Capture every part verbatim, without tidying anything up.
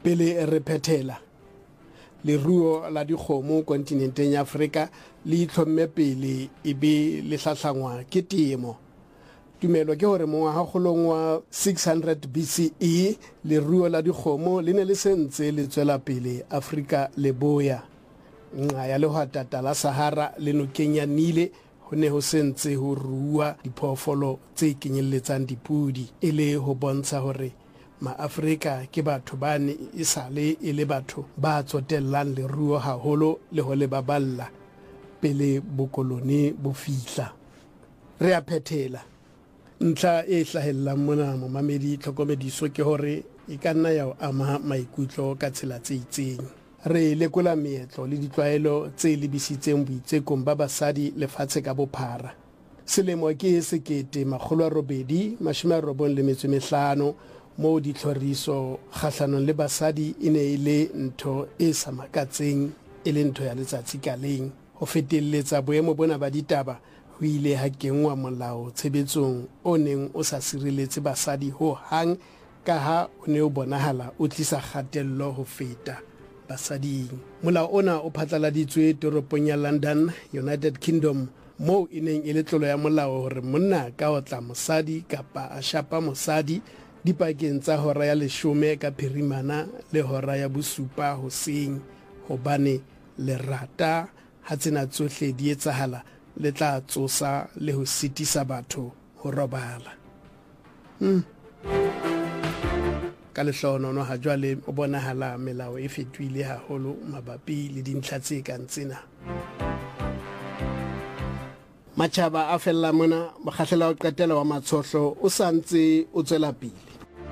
pele re phethela leruo la dikgomo kontinenteng ya Afrika le itlhomme pele e be le hlahlangwa ke temo. Tumelo ke hore mongwagakgolong wa six hundred B C E leruo la dikgomo le ne le sentse le tswela pele Afrika le boya. Nqa ya lehwatata la Sahara le nokeng ya Nile ho ne ho sentse ho ruwa diphoofolo tse kenyelletsang dipudi e le ho bontsha hore ma-Afrika ke batho ba ne e sale e le batho ba tsotellang leruo haholo le ho le baballa pele bokoloni bo fihla. Re a phethela ntlha e hlahellang mona momamedi tlhokomediso ke hore e ka nna ya o ama maikutlo ka tsela tse itseng. Re lekola meetlo le ditlwaelo tse lebisitseng boitsekong ba basadi lefatshe ka bophara. Selemo ke sekete makgolo a robedi mashome a robong le metso e mehlano mo ditlhoriso kgahlanong le basadi e ne e le ntho e sa makatseng e le ntho ya letsatsi ka leng. Ho feteletsa boemo bona ba ditaba ho ile ha kengwa molao tshebetsong o neng o sa sireletse basadi ho hang ka ha o ne o bonahala o tlisa kgatello ho feta basading. Molao ona o phatlaladitswe toropong ya London, United Kingdom, moo e neng e le tlolo ya molao hore monna ka o tla mosadi kapa a shapa mosadi dipakeng tsa hora ya leshome ka phirimana le hora ya bosupa hoseng, hobane lerata ha tsena tsohle di etsahala le tla tsosa le ho sitisa batho ho robala. Hmm. Ka lehlohonolo ha jwale o bonahala melao e fetohile haholo mabapi le dintlha tse kang tsena. Matjhaba a fella mona bakgahlela o qetela wa matshohlo o santse o tswela pele.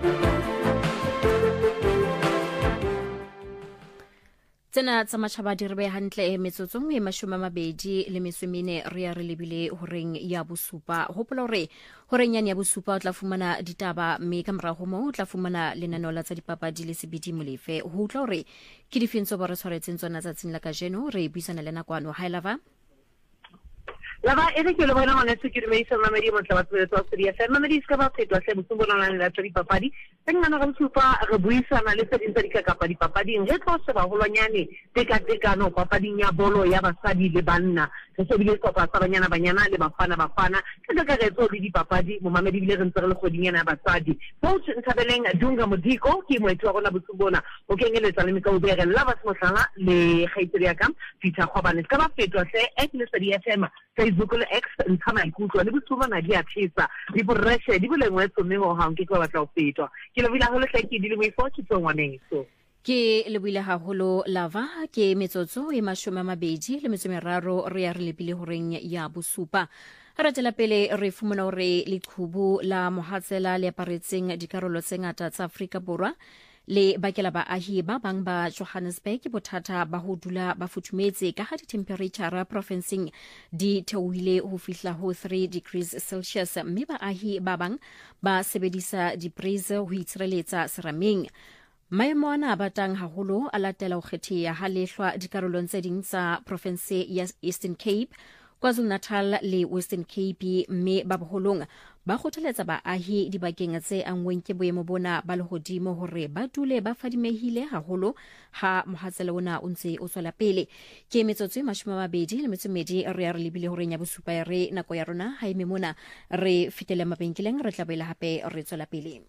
Tsena tsa matjhaba di re be hantle metsotsong e mashome a mabedi le metso e mene re ya re lebile horeng ya bosupa. Hopola hore horeng ya bosupa o tla fumana ditaba mme ka mora ho moo o tla fumana lenaneo la tsa dipapadi le sebedi molefe. Ho utlwa hore ke difentso ba re tshwaretseng tsona tsatsing la kajeno re buisana le nakwano. Hi Lava. Lava ere ke le bona mona se ke me isa mamedi mo tla batho tsa Australia. Sa mamedi ska ba fetwa se bosubona la la tsa dipapadi. Tengana ga bosupa re buisana le tse dintsa dikakapa dipapading. Re tlo se ba holwanyane teka tekano papading ya bolo ya basadi le banna. Re se bile kopa tsa banyana banyana le bafana bafana. Ke ka re tso le dipapadi mo mamedi bile re ntse re le kgodinyana ya basadi. Coach Ntabeleng Dunga Modiko ke moetlo wa rona bosubona o kenyeletsa le meka o bere Lava Smohlala le Khaitsedi ya kam Peter Khobane ska ba fetwa se at le Study F M Facebook le X ntshama ikutlwa le bosubona di a tshisa di boreshe di bolengwe tsomego ha nke kwa batla o fetwa ke le bila ho le hlaki di le mo ifotse tsongwaneng so ke le buile haholo Lava ke metsotso e mashome a mabedi le metso meraro re ya re lebile horeng ya bosupa. Re tla pele re fumana hore leqhubu la mohatsela le aparetseng dikarolo tse ngata tsa Afrika Borwa le bakela baahi ba bang ba Johannesburg bothata ba ho dula ba futhumetse ka ha di-temperature provinceng di theohile ho fihla ho three degrees Celsius mme baahi ba bang ba sebedisa di-breeze ho itshireletsa serameng. Maemo ana a batang haholo a latela ho kgetheha ha lehlwa dikarolong tse ding tsa province ya Eastern Cape, KwaZulu-Natal le Western Cape mme ba boholong ba kgothaletsa baahi dibakeng tse angweng ke boemo bona ba lehodimo hore ba dule ba fadimehile haholo ha mohatsela ona o ntse o tswela pele. Ke metsotso e mashome a mabedi le metso e mmedi re ya re lebile horeng ya bosupa ya re nako ya rona ha eme mona re fitele mabenkeleng re tla boela hape re tswela pele.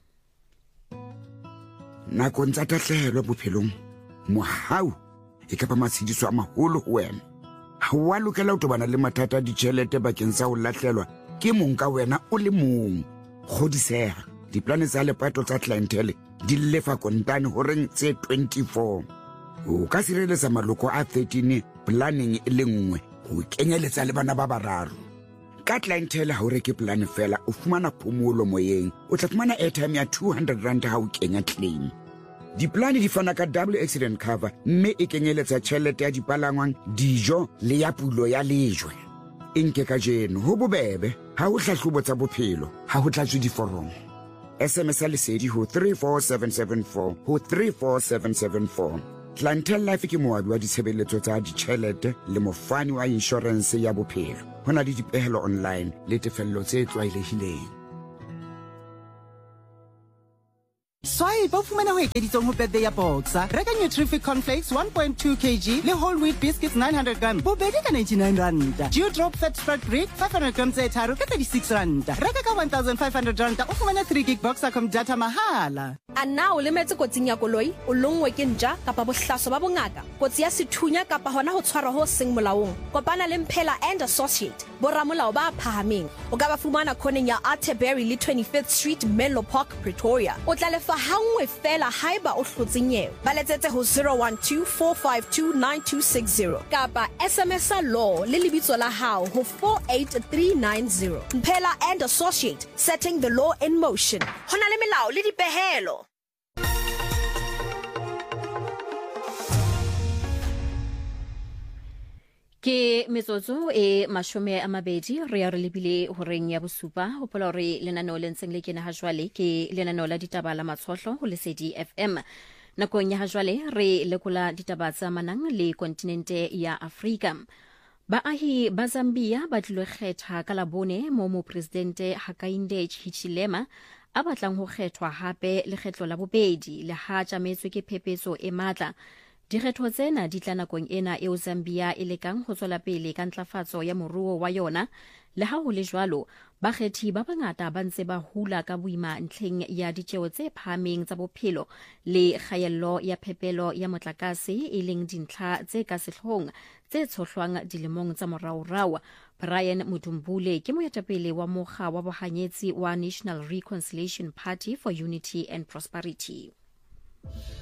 Nakong tsa tahlehelo bophelong mohau e ka ba matshediso a maholo ho wena. Ha wa lokela ho tobana le mathata a ditjhelete bakeng sa ho lahlelwa ke mong ka wena o le mong. Kgodiseha diplane tsa lepato tsa clientele di lefa kontane horeng tse twenty-four. O ka sireletsa maloko a thirteen planning e le nngwe ho kenyeletsa le bana ba bararo. Ka clientele ha o reke plan fela o fumana phomolo moyeng o tla fumana airtime ya two hundred rand ha o kenya claim. Diplane di fana ka double accident cover mme e kenyeletsa tjhelete ya dipalangwang, dijo le ya pulo ya lejwe. Inke ka jeno ho bobebe ha o hlahlobo tsa bophelo ha ho tlatswe diforomo. S M S a lesedi ho three four seven seven four ho three four seven seven four. Clientele Life ke moabi wa ditshebeletso tsa ditjhelete le mofani wa insurance ya bophelo. Hona le dipehelo online le tefello tse tlwaelehileng. Swae Babadi ba fumana ho ekeditsweng ho birthday ya Boxer. Reka Nutrific Cornflakes one point two kilograms le whole wheat biscuits nine hundred grams. Bobedi ka ninety-nine rand. Dewdrop fat spread bread five hundred grams e tharo ka thirty-six rand. Reka ka one thousand five hundred rand o fumana three gig Boxercom data mahala. A na o lemetse kotsing ya koloi, o longwe ke nja kapa bohlaso ba bongaka, kotsi ya sethunya kapa hona ho tshwarwa ho seng molaong. Kopana le Mphela and Associate, boramolao ba phahameng. O ka ba fumana khoneng ya Atterbury le twenty-fifth Street, Menlo Park, Pretoria. O tla lefa hangwe fela haiba o hlotse nyewe. Ba letsetse ho zero one two four five two nine two six zero kapa S M S a law le lebitso la hao ho four eight three nine zero. Mphela and Associate, setting the law in motion. Hona le melao le dipehelo. Ke metsotso e mashome a mabedi re ya re lebile horeng ya bosupa ho pola re lenaneo le ntseng le kena ha jwale ke lenaneo la ditaba la matshohlo ho Lesedi F M. Nakong ya ha jwale re lekola ditaba tsa manang le kontinente ya Afrika. Baahi ba Zambia ba tlile kgetha ka labone mo mo presidente Hakainde Hichilema a batlang ho kgethwa hape le kgetlo la bobedi le ha tjametswe ke phepetso e matla. Dikgetho tsena di tla nakong ena eo Zambia e lekang ho tswela pele ka ntlafatso ya moruo wa yona, le ha ho le jwalo bakgethi ba bangata ba ntse ba hula ka boima ntlheng ya ditjeo tse phahameng tsa bophelo le kgaello ya phepelo ya motlakase e leng dintlha tse ka sehloohong tse tshohlwang dilemong tsa moraorao. Brian Mudumbule ke moetapele wa mokga wa bohanyetsi wa National Reconciliation Party for Unity and Prosperity.